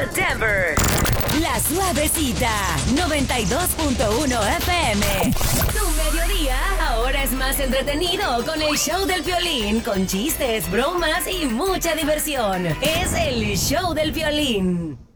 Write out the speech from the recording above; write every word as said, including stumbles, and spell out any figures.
Denver. La Suavecita, noventa y dos punto uno F M. Tu mediodía ahora es más entretenido con el show del Piolín, con chistes, bromas y mucha diversión. Es el show del Piolín.